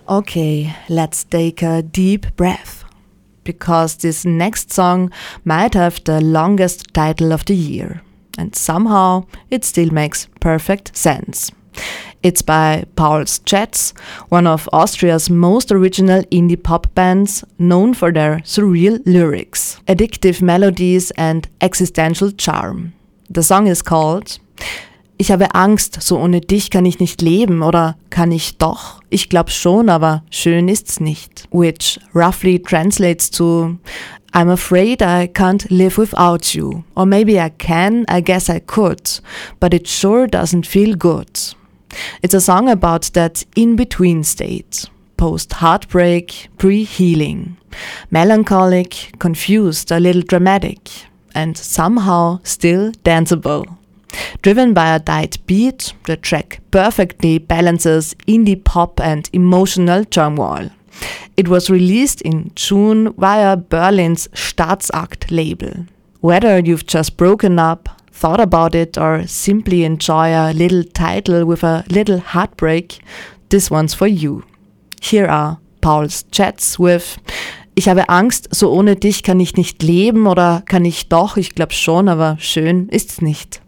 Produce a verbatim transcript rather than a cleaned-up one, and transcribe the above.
Okay, let's take a deep breath, because this next song might have the longest title of the year, and somehow it still makes perfect sense. It's by Paul's Jets, one of Austria's most original indie pop bands, known for their surreal lyrics, addictive melodies and existential charm. The song is called Ich habe Angst, so ohne dich kann ich nicht leben, oder kann ich doch? Ich glaub schon, aber schön ist's nicht. Which roughly translates to I'm afraid I can't live without you. Or maybe I can, I guess I could, but it sure doesn't feel good. It's a song about that in-between state. Post-heartbreak, pre-healing. Melancholic, confused, a little dramatic, and somehow still danceable. Driven by a tight beat, the track perfectly balances indie pop and emotional turmoil. It was released in June via Berlin's Staatsakt label. Whether you've just broken up, thought about it, or simply enjoy a little title with a little heartbreak, this one's for you. Here are Paul's Jets with Ich habe Angst, so ohne dich kann ich nicht leben, oder kann ich doch, ich glaub schon, aber schön ist's nicht.